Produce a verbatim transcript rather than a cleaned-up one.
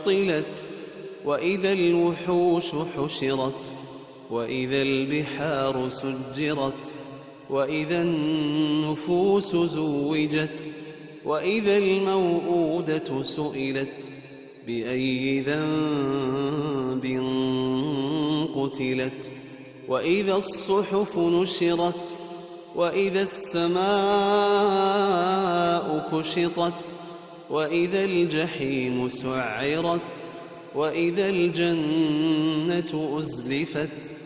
عطلت وإذا الوحوش حشرت وإذا البحار سجرت وإذا النفوس زوجت وإذا الموءودة سئلت بأي ذنب قتلت وإذا الصحف نشرت وإذا السماء كشطت وإذا الجحيم سعرت وإذا الجنة أزلفت